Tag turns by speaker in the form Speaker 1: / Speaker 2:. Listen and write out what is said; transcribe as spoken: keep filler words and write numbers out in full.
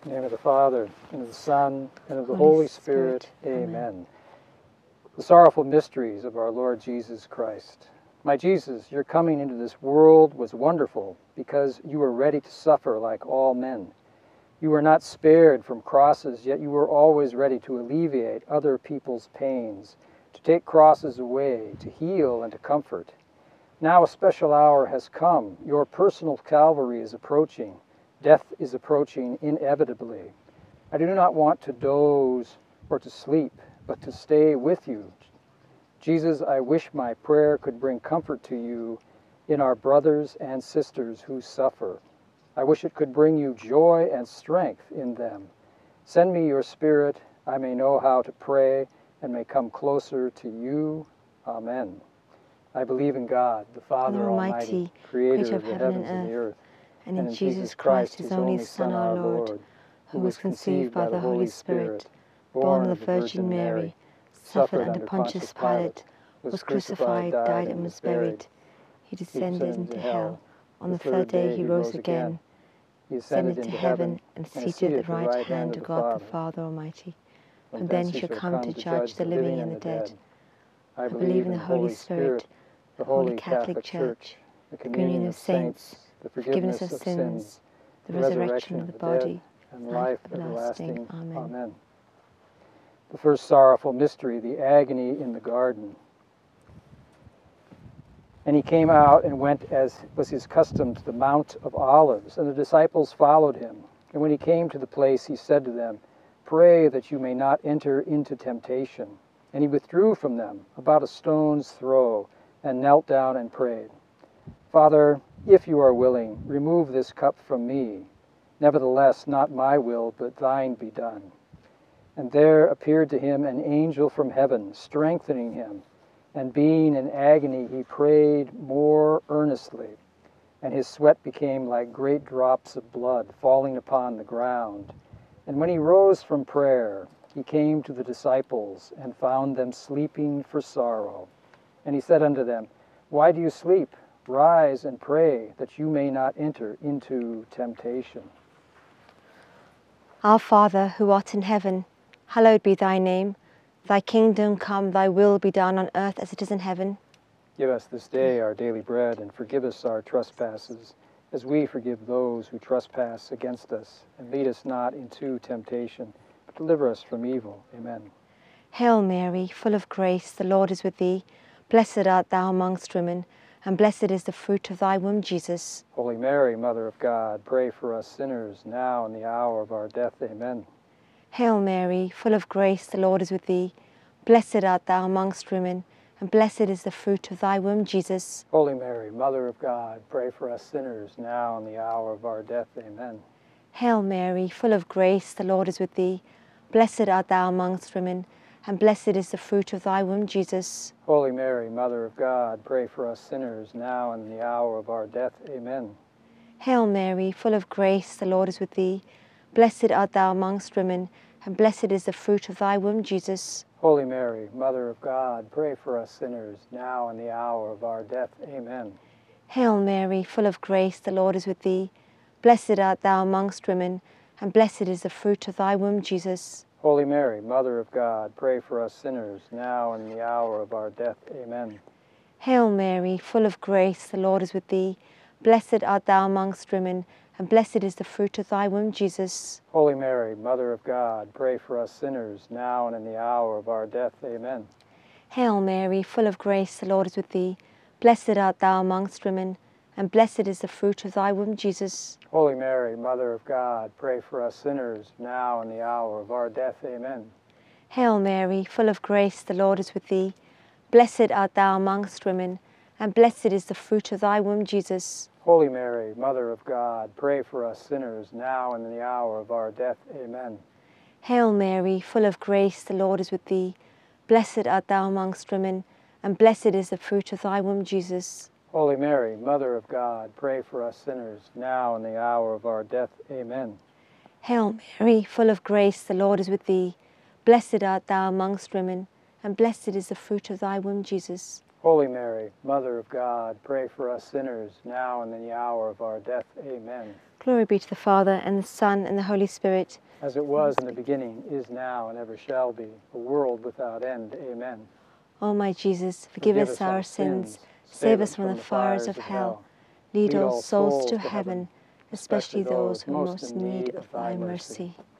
Speaker 1: In the name of the Father, and of the Son, and of the
Speaker 2: Holy
Speaker 1: Holy Spirit.
Speaker 2: Spirit.
Speaker 1: Amen.
Speaker 2: Amen.
Speaker 1: The sorrowful mysteries of our Lord Jesus Christ. My Jesus, your coming into this world was wonderful because you were ready to suffer like all men. You were not spared from crosses, yet you were always ready to alleviate other people's pains, to take crosses away, to heal and to comfort. Now a special hour has come. Your personal Calvary is approaching. Death is approaching inevitably. I do not want to doze or to sleep, but to stay with you. Jesus, I wish my prayer could bring comfort to you in our brothers and sisters who suffer. I wish it could bring you joy and strength in them. Send me your Spirit, I may know how to pray and may come closer to you. Amen. I believe in God, the Father Almighty, creator of the heavens and the earth,
Speaker 2: and in Jesus Christ, his only Son, our Lord, who was conceived by the Holy Spirit, born of the Virgin Mary, suffered under Pontius Pilate, was crucified, died, and was buried. He descended into hell. On the third day he rose again. He ascended into heaven and seated at the right hand of God the Father Almighty. From then he shall come to judge the living and the dead. I believe in the Holy Spirit, the Holy Catholic Church, the communion of saints, the forgiveness of sins, the resurrection of the body,
Speaker 1: and life everlasting. Amen. The first sorrowful mystery, the agony in the garden. And he came out and went, as was his custom, to the Mount of Olives, and the disciples followed him. And when he came to the place, he said to them, "Pray that you may not enter into temptation." And he withdrew from them about a stone's throw, and knelt down and prayed, "Father, if you are willing, remove this cup from me. Nevertheless, not my will, but thine be done." And there appeared to him an angel from heaven, strengthening him. And being in agony, he prayed more earnestly. And his sweat became like great drops of blood falling upon the ground. And when he rose from prayer, he came to the disciples and found them sleeping for sorrow. And he said unto them, "Why do you sleep? Rise and pray, that you may not enter into temptation."
Speaker 2: Our Father, who art in heaven, hallowed be thy name. Thy kingdom come, thy will be done on earth as it is in heaven.
Speaker 1: Give us this day our daily bread, and forgive us our trespasses, as we forgive those who trespass against us. And lead us not into temptation, but deliver us from evil. Amen.
Speaker 2: Hail Mary, full of grace, the Lord is with thee. Blessed art thou amongst women, and blessed is the fruit of thy womb, Jesus.
Speaker 1: Holy Mary, Mother of God, pray for us sinners, now and the hour of our death. Amen.
Speaker 2: Hail Mary, full of grace, the Lord is with thee. Blessed art thou amongst women, and blessed is the fruit of thy womb, Jesus.
Speaker 1: Holy Mary, Mother of God, pray for us sinners, now and the hour of our death. Amen.
Speaker 2: Hail Mary, full of grace, the Lord is with thee. Blessed art thou amongst women, and blessed is the fruit of thy womb, Jesus.
Speaker 1: Holy Mary, Mother of God, pray for us sinners, now and in the hour of our death. Amen.
Speaker 2: Hail Mary, full of grace, the Lord is with thee. Blessed art thou amongst women, and blessed is the fruit of thy womb, Jesus.
Speaker 1: Holy Mary, Mother of God, pray for us sinners, now and the hour of our death. Amen.
Speaker 2: Hail Mary, full of grace, the Lord is with thee. Blessed art thou amongst women, and blessed is the fruit of thy womb, Jesus.
Speaker 1: Holy Mary, Mother of God, pray for us sinners, now and in the hour of our death. Amen.
Speaker 2: Hail Mary, full of grace, the Lord is with thee. Blessed art thou amongst women, and blessed is the fruit of thy womb, Jesus.
Speaker 1: Holy Mary, Mother of God, pray for us sinners, now and in the hour of our death. Amen.
Speaker 2: Hail Mary, full of grace, the Lord is with thee. Blessed art thou amongst women, and blessed is the fruit of thy womb, Jesus.
Speaker 1: Holy Mary, Mother of God, pray for us sinners, now and the hour of our death. Amen.
Speaker 2: Hail Mary, full of grace, the Lord is with thee. Blessed art thou amongst women, and blessed is the fruit of thy womb, Jesus.
Speaker 1: Holy Mary, Mother of God, pray for us sinners, now and in the hour of our death. Amen.
Speaker 2: Hail Mary, full of grace, the Lord is with thee. Blessed art thou amongst women, and blessed is the fruit of thy womb, Jesus.
Speaker 1: Holy Mary, Mother of God, pray for us sinners, now and the hour of our death. Amen.
Speaker 2: Hail Mary, full of grace, the Lord is with thee. Blessed art thou amongst women, and blessed is the fruit of thy womb, Jesus.
Speaker 1: Holy Mary, Mother of God, pray for us sinners, now and in the hour of our death. Amen.
Speaker 2: Glory be to the Father, and the Son, and the Holy Spirit.
Speaker 1: As it was in the beginning, is now, and ever shall be, a world without end. Amen.
Speaker 2: O my Jesus, forgive, forgive us our sins, sins save us from the fires of hell, lead all souls to heaven, especially those who most in need of thy mercy.